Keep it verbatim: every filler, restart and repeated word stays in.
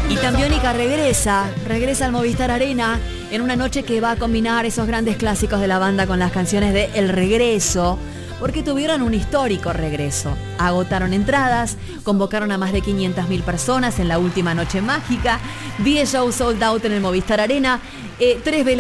Y Tambiónica regresa, regresa al Movistar Arena en una noche que va a combinar esos grandes clásicos de la banda con las canciones de El Regreso, porque tuvieron un histórico regreso. Agotaron entradas, convocaron a más de quinientas mil personas en la última noche mágica, diez shows sold out en el Movistar Arena, eh, tres